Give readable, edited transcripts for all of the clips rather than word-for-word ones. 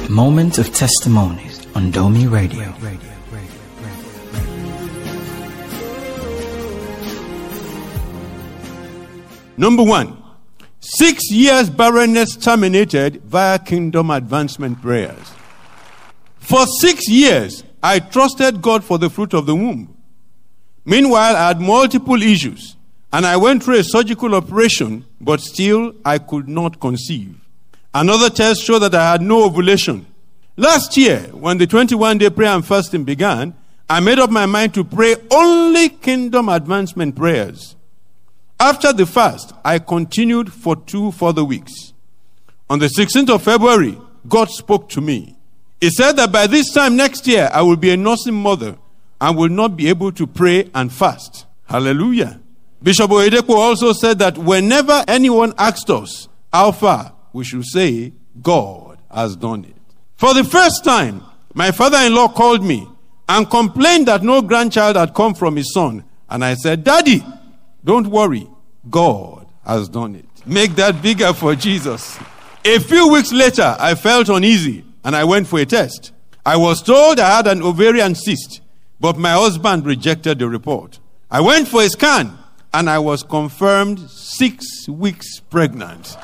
Moment of Testimonies on Domi Radio. Number 1, 6 years barrenness terminated via kingdom advancement prayers. For 6 years, I trusted God for the fruit of the womb. Meanwhile, I had multiple issues, and I went through a surgical operation, but still I could not conceive. Another test showed that I had no ovulation. Last year, when the 21-day prayer and fasting began, I made up my mind to pray only kingdom advancement prayers. After the fast, I continued for 2 further weeks. On the 16th of February, God spoke to me. He said that by this time next year, I will be a nursing mother and will not be able to pray and fast. Hallelujah. Bishop Oyedepo also said that whenever anyone asked us how far, we should say, God has done it. For the first time, my father-in-law called me and complained that no grandchild had come from his son. And I said, Daddy, don't worry, God has done it. Make that bigger for Jesus. A few weeks later, I felt uneasy and I went for a test. I was told I had an ovarian cyst, but my husband rejected the report. I went for a scan and I was confirmed 6 weeks pregnant.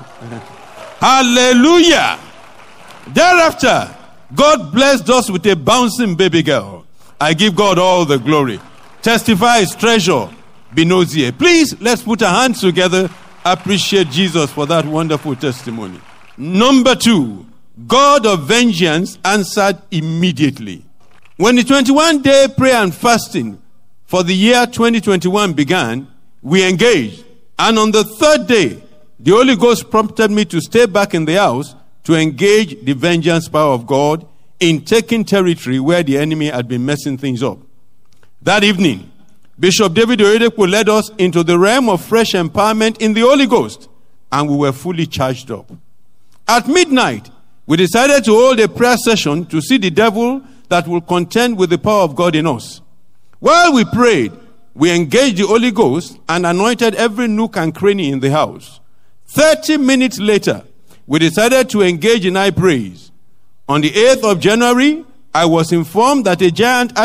Hallelujah! Thereafter, God blessed us with a bouncing baby girl. I give God all the glory. Testify His treasure. Binozie. Please, let's put our hands together. Appreciate Jesus for that wonderful testimony. Number 2, God of vengeance answered immediately. When the 21-day prayer and fasting for the year 2021 began, we engaged. And on the 3rd day, the Holy Ghost prompted me to stay back in the house to engage the vengeance power of God in taking territory where the enemy had been messing things up. That evening, Bishop David Oyedepo led us into the realm of fresh empowerment in the Holy Ghost, and we were fully charged up. At midnight, we decided to hold a prayer session to see the devil that will contend with the power of God in us. While we prayed, we engaged the Holy Ghost and anointed every nook and cranny in the house. 30 minutes later, we decided to engage in high praise. On the 8th of January, I was informed that a giant